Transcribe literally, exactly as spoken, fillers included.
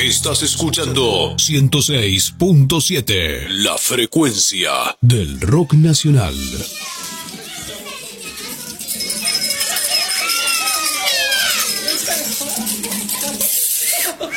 Estás escuchando ciento seis punto siete, la frecuencia del rock nacional.